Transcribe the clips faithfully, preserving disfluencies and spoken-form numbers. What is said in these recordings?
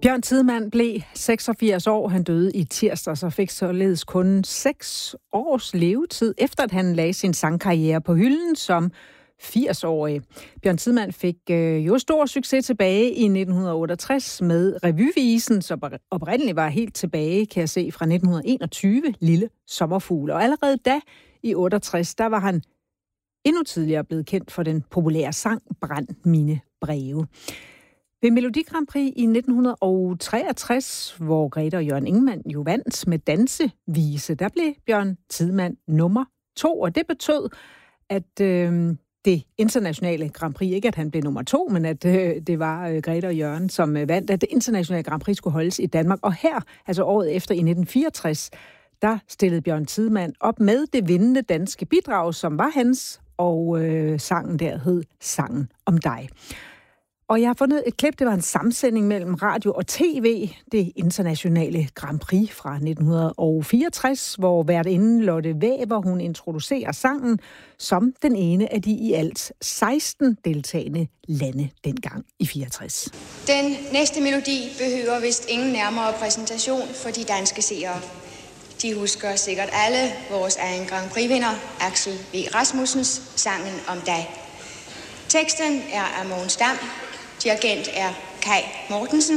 Bjørn Tidemand blev seksogfirs år. Han døde i tirsdags og fik således kun seks års levetid, efter at han lagde sin sangkarriere på hylden som firs-årig. Bjørn Tidemand fik øh, jo stor succes tilbage i nitten otteogtres med revyvisen, som oprindeligt var helt tilbage, kan jeg se, fra nitten enogtyve, Lille Sommerfugl. Og allerede da, i otteogtres, der var han endnu tidligere blevet kendt for den populære sang Brænd mine breve. Ved Melodi Grand Prix i nitten treogtres, hvor Grete og Jørgen Ingemann jo vandt med dansevise, der blev Bjørn Tidemand nummer to, og det betød, at øh, det internationale Grand Prix, ikke at han blev nummer to, men at øh, det var øh, Grete og Jørgen, som øh, vandt, at det internationale Grand Prix skulle holdes i Danmark. Og her, altså året efter i nitten fireogtres, der stillede Bjørn Tidemand op med det vindende danske bidrag, som var hans, og øh, sangen der hed Sangen om dig. Og jeg har fundet et klip, det var en sammensætning mellem radio og tv, det internationale Grand Prix fra nitten fireogtres, hvor værtinden Lotte Wæver, hun introducerer sangen som den ene af de i alt seksten deltagende lande dengang i fireogtres. Den næste melodi behøver vist ingen nærmere præsentation for de danske seere. De husker sikkert alle vores egen Grand Prix-vinder, Axel V. Rasmussens Sangen om dig. Teksten er af Mogens Dam. Dirigent er Kai Mortensen.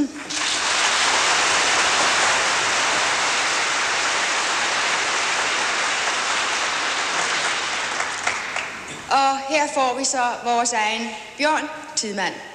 Og her får vi så vores egen Bjørn Tidemand.